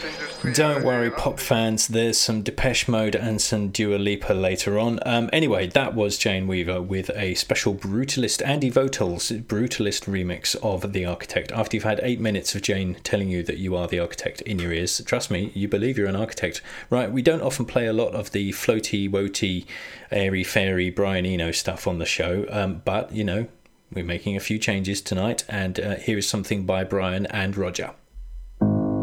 Don't worry, pop fans, there's some Depeche Mode and some Dua Lipa later on. Anyway, that was Jane Weaver with a special Brutalist, Andy Votals Brutalist remix of The Architect. After you've had 8 minutes of Jane telling you that you are the architect in your ears, trust me, you believe you're an architect. Right, we don't often play a lot of the floaty, woaty, airy-fairy Brian Eno stuff on the show, but, you know, we're making a few changes tonight, and here is something by Brian and Roger.